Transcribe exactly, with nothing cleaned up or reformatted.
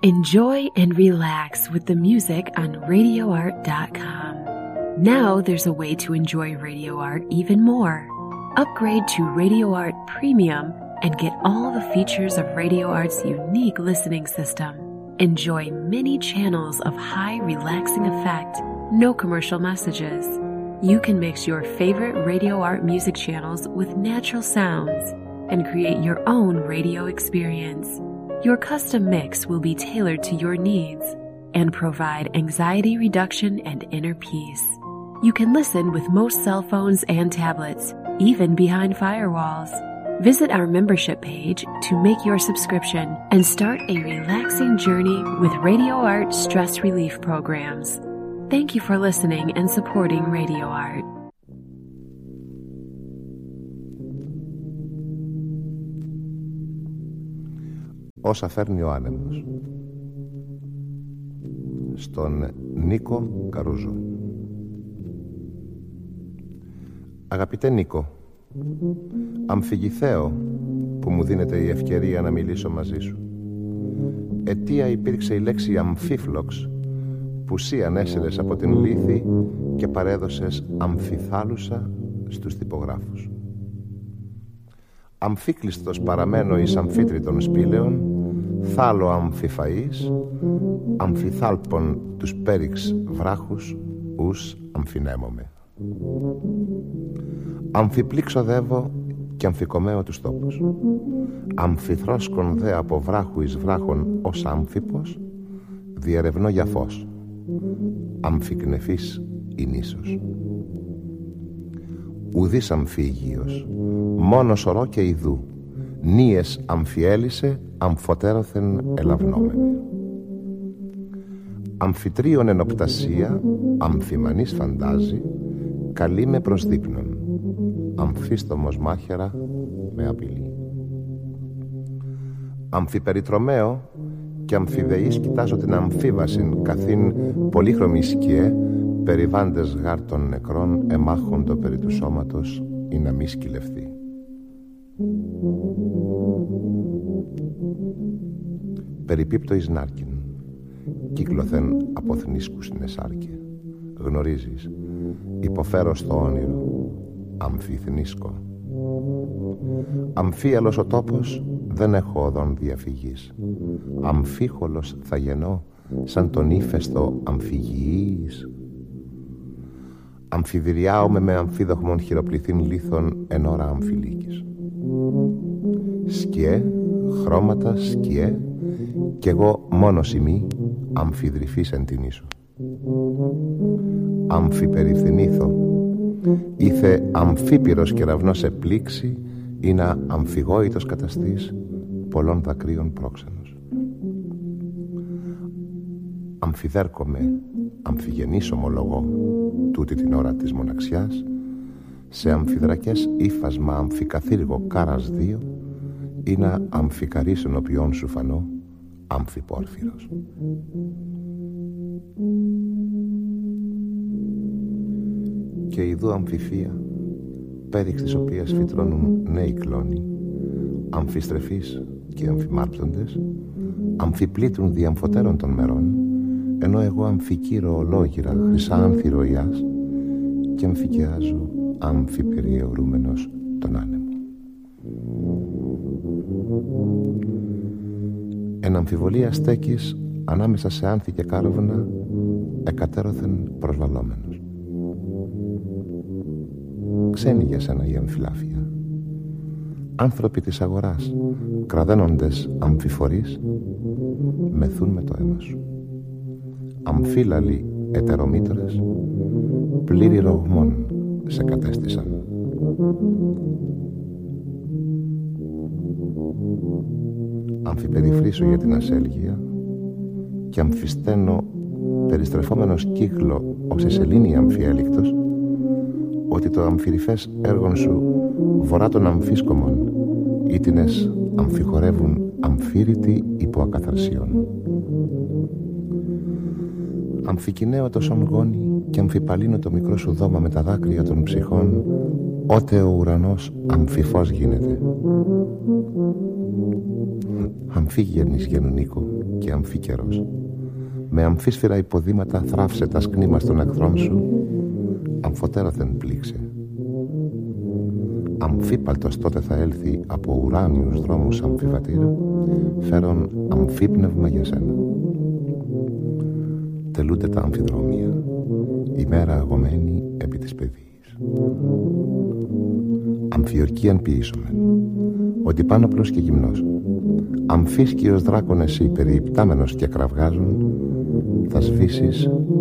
Enjoy and relax with the music on radio art dot com. Now there's a way to enjoy Radio Art even more. Upgrade to Radio Art Premium and get all the features of Radio Art's unique listening system. Enjoy many channels of high relaxing effect, no commercial messages. You can mix your favorite Radio Art music channels with natural sounds and create your own radio experience. Your custom mix will be tailored to your needs and provide anxiety reduction and inner peace. You can listen with most cell phones and tablets, even behind firewalls. Visit our membership page to make your subscription and start a relaxing journey with Radio Art stress relief programs. Thank you for listening and supporting Radio Art. Όσα φέρνει ο άνεμος. Στον Νίκο Καρούζο. Αγαπητέ Νίκο, αμφιγηθέω που μου δίνεται η ευκαιρία να μιλήσω μαζί σου. Αιτία υπήρξε η λέξη αμφίφλοξ που σύ ανέσυρες από την λύθη και παρέδωσες αμφιθάλουσα στους τυπογράφους. Αμφίκλειστος παραμένω εις αμφίτριτων σπήλαιων, θάλω αμφιφαΐς, αμφιθάλπων τους πέριξ βράχους, ους αμφινέμομαι. Αμφιπλήξοδεύω και αμφικομέω τους τόπους. Αμφιθρόσκον δε από βράχου εις βράχων ως άμφιπος, διερευνώ για φως. Αμφικνεφής η νήσος. Ουδής αμφίγειος, μόνο σωρό και ιδού, νύες αμφιέλυσε, αμφωτέρωθεν ελαυνόμενε. Αμφιτρίων ενοπτασία, αμφιμανής φαντάζει, καλή με προς δείπνον, αμφίστομος μάχαιρα με απειλή. Αμφιπεριτρομαίο και αμφιδεής κοιτάζω την αμφίβασιν καθήν πολύχρωμη σκιέ, περιβάντες γάρ των νεκρών εμάχοντο περί του σώματος ή να μη σκυλευθεί. Περιπίπτω εις νάρκιν, κύκλωθεν αποθνίσκους στην εσάρκε. Γνωρίζεις, υποφέρω στο όνειρο, αμφιθνίσκω. Αμφίαλος ο τόπος, δεν έχω οδόν διαφυγής. Αμφίχολος θα γεννώ, σαν τον ύφεστο αμφιγιής. Αμφιδηριάομαι με αμφίδοχμον χειροπληθύν λίθων εν ώρα αμφιλίκης. Σκιέ, χρώματα, σκιέ, κι εγώ μόνος ημί, αμφιδρυφής εν την ίσο. Αμφιπεριφθηνήθω, ήθε αμφίπυρος κεραυνός σε πλήξη, ή να αμφιγόητος καταστής πολλών δακρύων πρόξενος. Αμφιδέρκομαι, αμφιγενής ομολογώ, τούτη την ώρα της μοναξιάς, σε αμφιδρακές ύφασμα αμφικαθήργο κάρας δύο, ή να αμφικαρίσουν οποιόν σου φανώ, αμφιπόρφυρος. Και ειδού αμφιφία, πέριξ της οποίας φυτρώνουν νέοι κλόνοι, αμφιστρεφείς και αμφιμάρπτοντες, αμφιπλήττουν διαμφωτέρων των μερών, ενώ εγώ αμφικύρω ολόγυρα χρυσά αμφιροϊάς και αμφικιάζω αμφιπεριαιωρούμενος τον άνεμο. Εν αμφιβολία στέκεις ανάμεσα σε άνθη και κάρβουνα, εκατέρωθεν προσβαλλόμενος. Ξένοι για σένα η αμφιλάφια. Άνθρωποι της αγοράς, κραδένοντες αμφιφορείς, μεθούν με το αίμα σου. Αμφίλαλοι ετερομήτωρες, πλήρη ρογμών σε κατέστησαν. Αμφιπεριφρήσω για την ασέλγεια και αμφισταίνω περιστρεφόμενος κύκλο ως εσελήνη αμφιέλικτος, ότι το αμφιρυφές έργον σου βορρά των αμφίσκομων, ήτινες αμφιχορεύουν αμφίρητοι υπό ακαθαρσίων. Αμφικινέω το σον γόνι και αμφιπαλύνω το μικρό σου δώμα με τα δάκρυα των ψυχών, ότε ο ουρανός αμφιφός γίνεται. Αμφίγενης γενου Νίκο, και αμφίκερος. Με αμφίσφαιρα υποδήματα θράψε τα σκνήμα των εχθρών σου, αμφωτέρωθεν πλήξε. Αμφίπαλτος τότε θα έλθει από ουράνιους δρόμους αμφιβατήρ, φέρον αμφίπνευμα για σένα. Τελούνται τα αμφιδρόμια, ημέρα αγωμένη επί της παιδείας. Αμφιορκίαν ποιήσομεν, ότι πάνωπλος και γυμνός, αμφίσκιος δράκων εσύ, περιυπτάμενος και κραυγάζουν, θα σβήσεις